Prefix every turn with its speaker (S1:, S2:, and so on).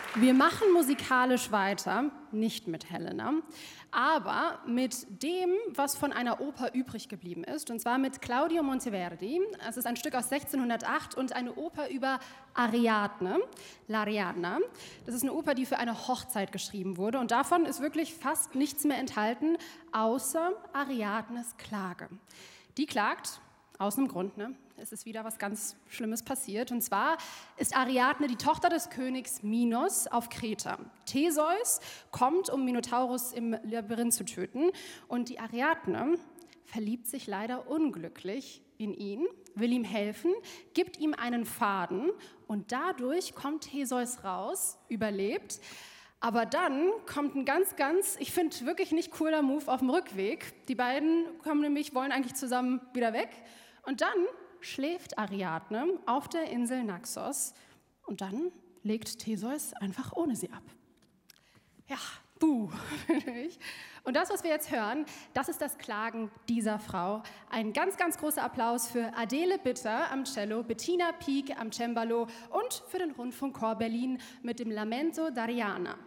S1: Wir machen musikalisch weiter, nicht mit Helena, aber mit dem, was von einer Oper übrig geblieben ist, und zwar mit Claudio Monteverdi. Es ist ein Stück aus 1608 und eine Oper über Ariadne, l'Arianna. Das ist eine Oper, die für eine Hochzeit geschrieben wurde, und davon ist wirklich fast nichts mehr enthalten, außer Ariadnes Klage. Die klagt, aus einem Grund, ne? Es ist wieder was ganz Schlimmes passiert. Und zwar ist Ariadne die Tochter des Königs Minos auf Kreta. Theseus kommt, um Minotaurus im Labyrinth zu töten. Und die Ariadne verliebt sich leider unglücklich in ihn, will ihm helfen, gibt ihm einen Faden. Und dadurch kommt Theseus raus, überlebt. Aber dann kommt ein ich finde wirklich nicht cooler Move auf dem Rückweg. Die beiden wollen eigentlich zusammen wieder weg. Und dann schläft Ariadne auf der Insel Naxos und dann legt Theseus einfach ohne sie ab. Ja, buh. Und das, was wir jetzt hören, das ist das Klagen dieser Frau. Ein ganz, ganz großer Applaus für Adele Bitter am Cello, Bettina Pieck am Cembalo und für den Rundfunkchor Berlin mit dem Lamento d'Arianna.